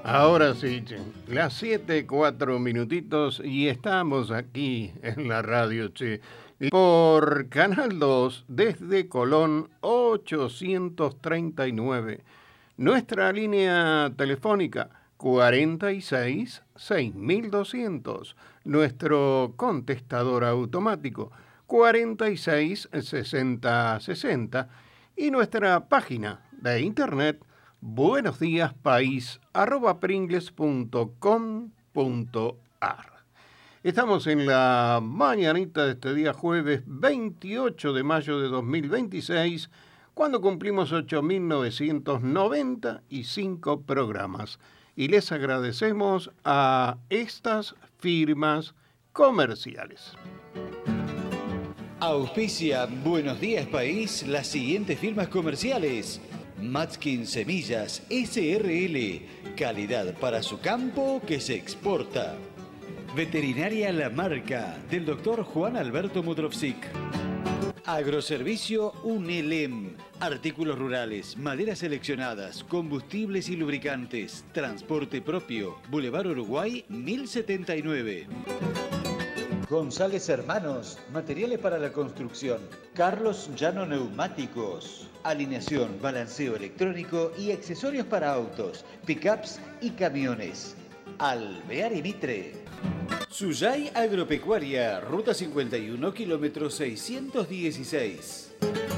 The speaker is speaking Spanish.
Ahora sí, che, las 7:04 y estamos aquí en la radio, che, por Canal 2 desde Colón 839. Nuestra línea telefónica 46 6200. Nuestro contestador automático 46 60 60. Y nuestra página de internet buenosdiaspaís@pringles.com.ar. Estamos en la mañanita de este día jueves 28 de mayo de 2026, cuando cumplimos 8.995 programas. Y les agradecemos a estas firmas comerciales. Auspicia Buenos Días País las siguientes firmas comerciales. Matskin Semillas SRL, calidad para su campo que se exporta. Veterinaria La Marca, del doctor Juan Alberto Mudrovsik. Agroservicio Unelem, artículos rurales, maderas seleccionadas, combustibles y lubricantes, transporte propio, Boulevard Uruguay 1079. González Hermanos, materiales para la construcción. Carlos Llano Neumáticos, alineación, balanceo electrónico y accesorios para autos, pickups y camiones. Alvear y Mitre. Suyay Agropecuaria, Ruta 51, kilómetro 616.